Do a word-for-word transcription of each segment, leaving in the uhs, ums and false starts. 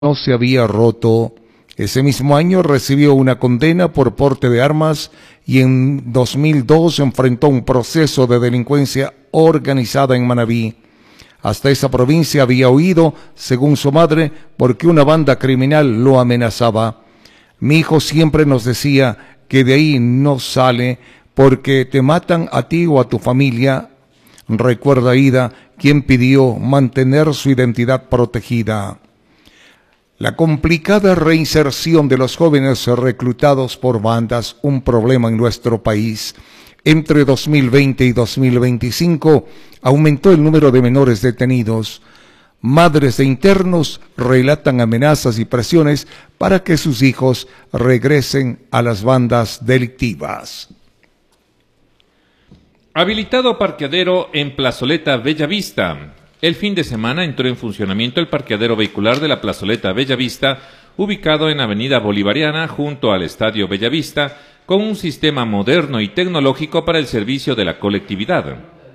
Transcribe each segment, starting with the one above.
no se había roto. Ese mismo año recibió una condena por porte de armas y en dos mil dos enfrentó un proceso de delincuencia organizada en Manabí. Hasta esa provincia había huido, según su madre, porque una banda criminal lo amenazaba. Mi hijo siempre nos decía que de ahí no sale porque te matan a ti o a tu familia. Recuerda Ida, quien pidió mantener su identidad protegida. La complicada reinserción de los jóvenes reclutados por bandas, un problema en nuestro país. Entre dos mil veinte y dos mil veinticinco aumentó el número de menores detenidos. Madres de internos relatan amenazas y presiones para que sus hijos regresen a las bandas delictivas. Habilitado parqueadero en Plazoleta Bellavista. El fin de semana entró en funcionamiento el parqueadero vehicular de la Plazoleta Bellavista, ubicado en Avenida Bolivariana junto al Estadio Bellavista, con un sistema moderno y tecnológico para el servicio de la colectividad.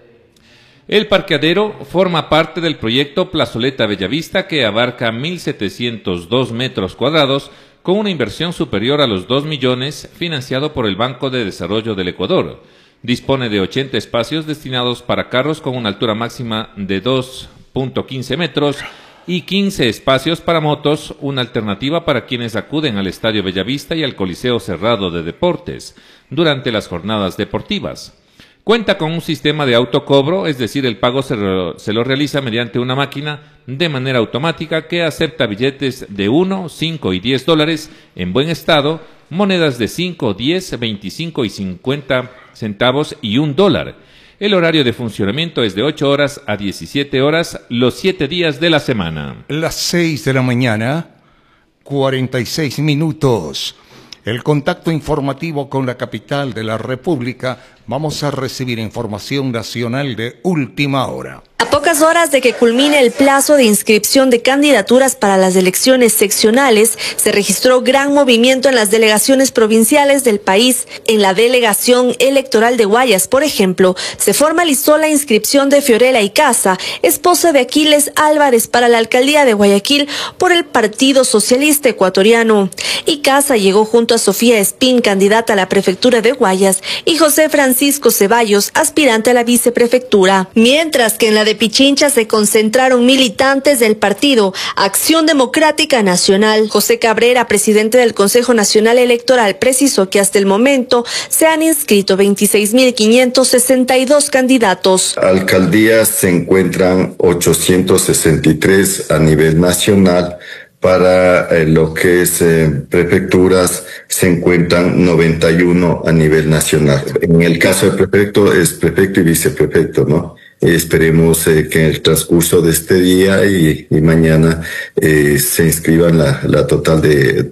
El parqueadero forma parte del proyecto Plazoleta Bellavista, que abarca mil setecientos dos metros cuadrados con una inversión superior a los dos millones, financiado por el Banco de Desarrollo del Ecuador. Dispone de ochenta espacios destinados para carros con una altura máxima de dos punto quince metros y quince espacios para motos, una alternativa para quienes acuden al Estadio Bellavista y al Coliseo Cerrado de Deportes durante las jornadas deportivas. Cuenta con un sistema de autocobro, es decir, el pago se, re, se lo realiza mediante una máquina de manera automática que acepta billetes de uno, cinco y diez dólares en buen estado, monedas de cinco, diez, veinticinco y cincuenta centavos y un dólar. El horario de funcionamiento es de ocho horas a diecisiete horas los siete días de la semana. Las seis de la mañana, cuarenta y seis minutos. El contacto informativo con la capital de la República. Vamos a recibir información nacional de última hora. A pocas horas de que culmine el plazo de inscripción de candidaturas para las elecciones seccionales, se registró gran movimiento en las delegaciones provinciales del país. En la delegación electoral de Guayas, por ejemplo, se formalizó la inscripción de Fiorella Icaza, esposa de Aquiles Álvarez, para la alcaldía de Guayaquil por el Partido Socialista Ecuatoriano. Icaza llegó junto a Sofía Espín, candidata a la prefectura de Guayas, y José Francisco Ceballos, aspirante a la viceprefectura. Mientras que en la de Pichincha se concentraron militantes del partido Acción Democrática Nacional. José Cabrera, presidente del Consejo Nacional Electoral, precisó que hasta el momento se han inscrito veintiséis mil quinientos sesenta y dos candidatos. Alcaldías se encuentran ochocientos sesenta y tres a nivel nacional. Para eh, lo que es eh, prefecturas se encuentran noventa y uno a nivel nacional. En el caso del prefecto es prefecto y viceprefecto, ¿no? Esperemos eh, que en el transcurso de este día y, y mañana eh, se inscriban la, la total de,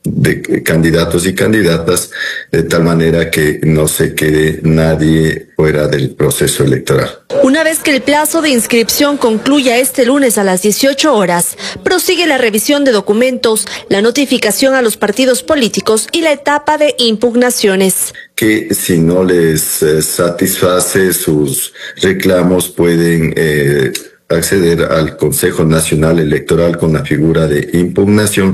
de candidatos y candidatas, de tal manera que no se quede nadie fuera del proceso electoral. Una vez que el plazo de inscripción concluya este lunes a las dieciocho horas, prosigue la revisión de documentos, la notificación a los partidos políticos y la etapa de impugnaciones. Que si no les eh, satisface sus reclamos pueden eh, acceder al Consejo Nacional Electoral con la figura de impugnación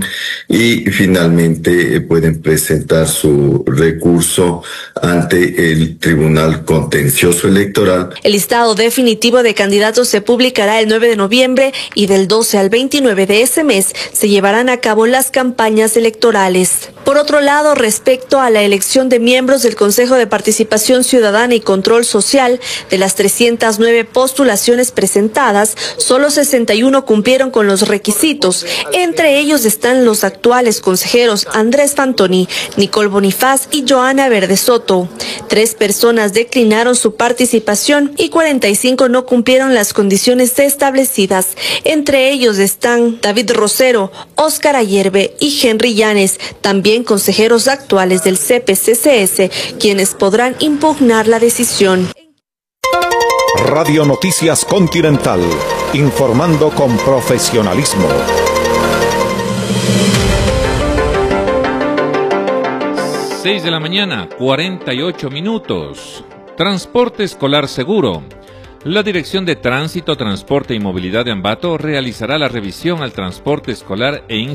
y finalmente eh, pueden presentar su recurso ante el Tribunal Contencioso Electoral. El listado definitivo de candidatos se publicará el nueve de noviembre y del doce al veintinueve de ese mes se llevarán a cabo las campañas electorales. Por otro lado, respecto a la elección de miembros del Consejo de Participación Ciudadana y Control Social, de las trescientas nueve postulaciones presentadas, solo sesenta y uno cumplieron con los requisitos. Entre ellos están los actuales consejeros Andrés Fantoni, Nicole Bonifaz y Joana Verde Soto. Tres personas declinaron su participación y cuarenta y cinco no cumplieron las condiciones establecidas. Entre ellos están David Rosero, Óscar Ayerbe y Henry Llanes, también consejeros actuales del C P C C S, quienes podrán impugnar la decisión. Radio Noticias Continental, informando con profesionalismo. seis de la mañana, cuarenta y ocho minutos. Transporte escolar seguro. La Dirección de Tránsito, Transporte y Movilidad de Ambato realizará la revisión al transporte escolar e